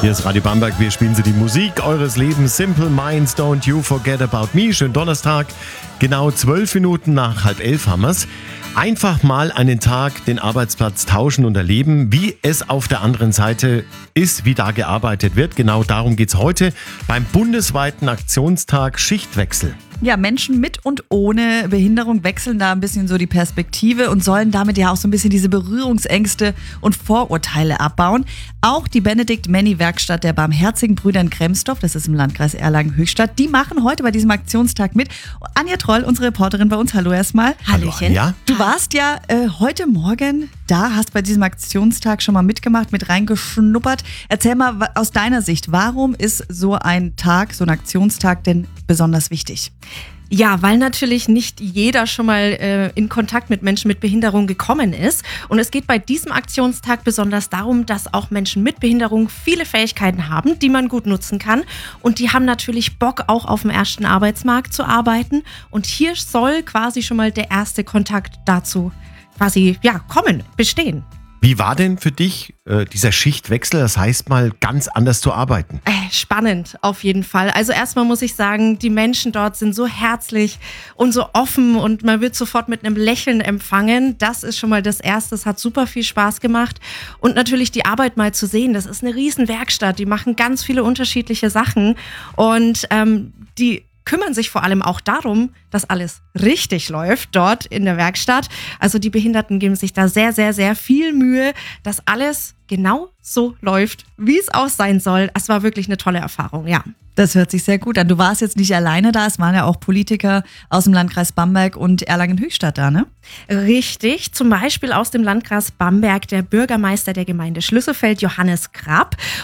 Hier ist Radio Bamberg, wir spielen Sie die Musik eures Lebens. Simple Minds, Don't You Forget About Me. Schönen Donnerstag, genau 12 Minuten nach 10:30 haben wir's. Einfach mal einen Tag den Arbeitsplatz tauschen und erleben, wie es auf der anderen Seite ist, wie da gearbeitet wird. Genau darum geht's heute beim bundesweiten Aktionstag Schichtwechsel. Ja, Menschen mit und ohne Behinderung wechseln da ein bisschen so die Perspektive und sollen damit ja auch so ein bisschen diese Berührungsängste und Vorurteile abbauen. Auch die Benedikt-Menny-Werkstatt der Barmherzigen Brüder in Kremsdorf, das ist im Landkreis Erlangen-Höchstadt, die machen heute bei diesem Aktionstag mit. Anja Troll, unsere Reporterin bei uns, hallo erstmal. Hallöchen. Ja? Du warst ja heute Morgen da, hast bei diesem Aktionstag schon mal mitgemacht, mit reingeschnuppert. Erzähl mal aus deiner Sicht, warum ist so ein Tag, so ein Aktionstag denn besonders wichtig? Ja, weil natürlich nicht jeder schon mal in Kontakt mit Menschen mit Behinderung gekommen ist. Und es geht bei diesem Aktionstag besonders darum, dass auch Menschen mit Behinderung viele Fähigkeiten haben, die man gut nutzen kann. Und die haben natürlich Bock, auch auf dem ersten Arbeitsmarkt zu arbeiten. Und hier soll quasi schon mal der erste Kontakt dazu bestehen. Wie war denn für dich dieser Schichtwechsel, das heißt mal ganz anders zu arbeiten? Spannend, auf jeden Fall. Also erstmal muss ich sagen, die Menschen dort sind so herzlich und so offen und man wird sofort mit einem Lächeln empfangen. Das ist schon mal das Erste, es hat super viel Spaß gemacht. Und natürlich die Arbeit mal zu sehen, das ist eine riesen Werkstatt, die machen ganz viele unterschiedliche Sachen und die kümmern sich vor allem auch darum, dass alles richtig läuft dort in der Werkstatt. Also die Behinderten geben sich da sehr, sehr, sehr viel Mühe, dass alles genau so läuft, wie es auch sein soll. Es war wirklich eine tolle Erfahrung, ja. Das hört sich sehr gut an. Du warst jetzt nicht alleine da, es waren ja auch Politiker aus dem Landkreis Bamberg und Erlangen-Höchstadt da, ne? Richtig, zum Beispiel aus dem Landkreis Bamberg der Bürgermeister der Gemeinde Schlüsselfeld, Johannes Krapp.